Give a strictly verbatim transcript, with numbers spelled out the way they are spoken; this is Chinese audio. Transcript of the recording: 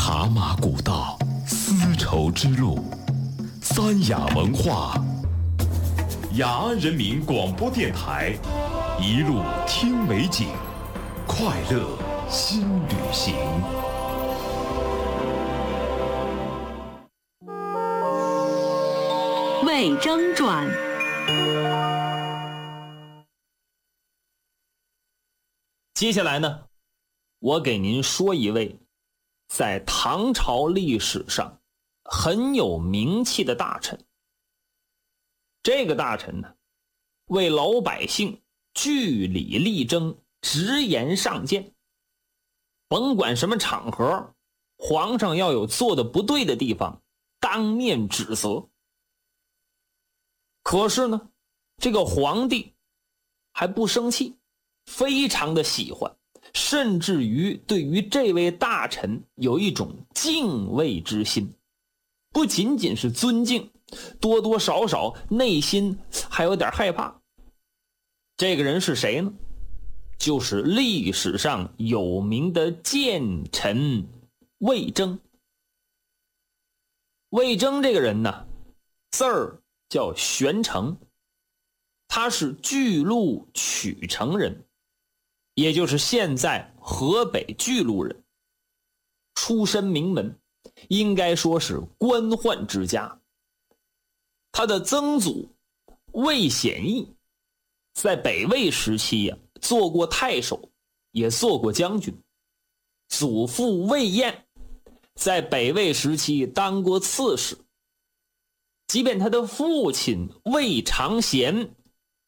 茶马古道，丝绸之路，三雅文化，雅安人民广播电台，一路听美景，快乐新旅行。 魏征传。 接下来呢，我给您说一位在唐朝历史上很有名气的大臣。这个大臣呢，为老百姓据理力争，直言上谏，甭管什么场合，皇上要有做的不对的地方，当面指责。可是呢，这个皇帝还不生气，非常的喜欢，甚至于对于这位大臣有一种敬畏之心，不仅仅是尊敬，多多少少内心还有点害怕。这个人是谁呢？就是历史上有名的谏臣魏征。魏征这个人呢，字儿叫玄成，他是巨鹿曲城人，也就是现在河北巨鹿人，出身名门，应该说是官宦之家。他的曾祖魏显义在北魏时期呀、啊，做过太守，也做过将军。祖父魏彦在北魏时期当过刺史。即便他的父亲魏长贤